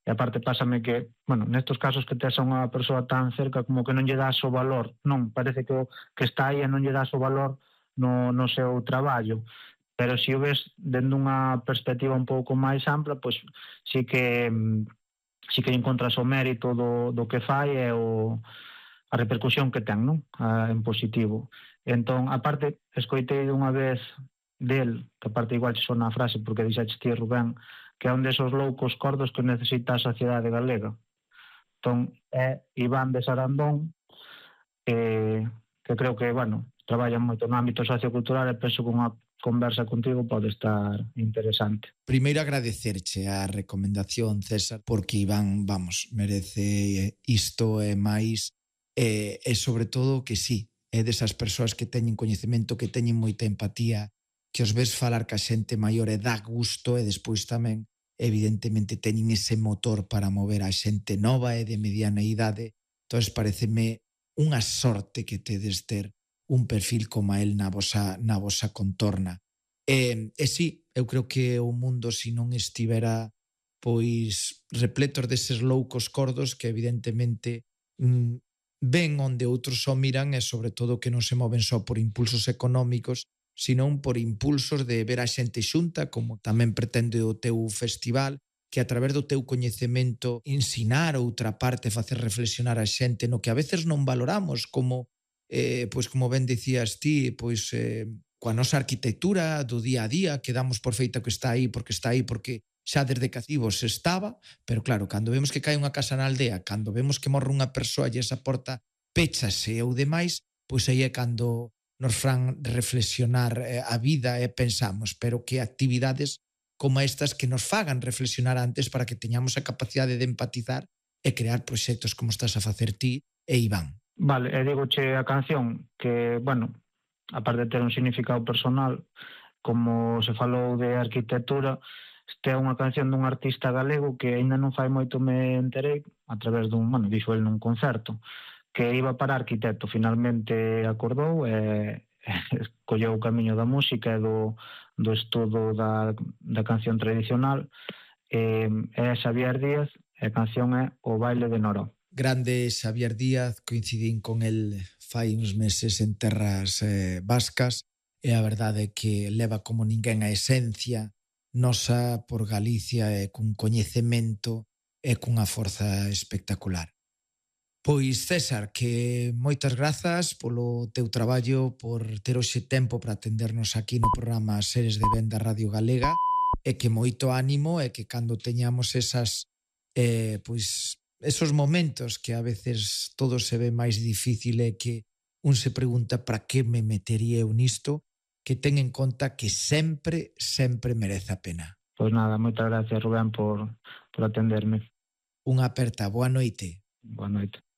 E aparte pásame que, bueno, nestos casos que tes a unha persoa tan cerca como que non lle das o valor, non, parece que está aí e non lle das o valor no seu traballo. Pero se o ves dende unha perspectiva un pouco máis ampla, pois sí que encontras o mérito do que fai e a repercusión que ten, non? En positivo. Entón, aparte, escoitei unha vez del, que aparte igual che sona a frase porque dixeches ti, Rubén, que é un desos loucos cordos que necesita a sociedade galega. Entón, é Iván de Sarandón, que creo que, bueno, traballa moito no ámbito sociocultural e penso que unha conversa contigo pode estar interesante. Primeiro agradecerche a recomendación, César, porque Iván, vamos, merece isto e máis, e sobre todo que sí, é desas persoas que teñen coñecemento, que teñen moita empatía, que os ves falar ca xente maior e dá gusto, e despois tamén, evidentemente, teñen ese motor para mover a xente nova e de mediana idade. Entón, pareceme unha sorte que tedes ter un perfil como el na vosa contorna. E sí, eu creo que o mundo, se non estivera pois repletos deses loucos cordos que evidentemente ven onde outros só miran e sobre todo que non se moven só por impulsos económicos, senón por impulsos de ver a xente xunta, como tamén pretende o teu festival, que a través do teu coñecemento ensinar outra parte, facer reflexionar a xente no que a veces non valoramos, como pois como ben dicías ti, pois coa nosa arquitectura do día a día, que damos por feita que está aí porque xa desde cacivos estaba, pero claro, cando vemos que cae unha casa na aldea, cando vemos que morre unha persoa e esa porta péchase ou demais, pois aí é cando nos fan reflexionar a vida e pensamos, pero que actividades como estas que nos fagan reflexionar antes para que teñamos a capacidade de empatizar e crear proxectos como estás a facer ti e Iván. Vale, e digoche a canción que, bueno, aparte de ter un significado personal, como se falou de arquitectura, este é unha canción dun artista galego que aínda non fai moito me enterei a través dixo el nun concerto, que iba para arquitecto, finalmente acordou e colleu o camiño da música e do estudo da canción tradicional, é Xavier Díaz e a canción é O baile de Noró. Grande Xavier Díaz, coincidín con el fai uns meses en terras vascas e a verdade é que leva como ninguén a esencia nosa por Galicia e cun coñecemento e cunha forza espectacular. Pois César, que moitas grazas polo teu traballo, por ter hoxe tempo para atendernos aquí no programa Seres de Ben da Radio Galega e que moito ánimo e que cando teñamos esos momentos que a veces todo se ve máis difícil e que un se pregunta para que me metería eu nisto, que ten en conta que sempre merece a pena. Pois nada, moitas gracias, Rubén, por atenderme. Unha aperta, boa noite. Boa noite.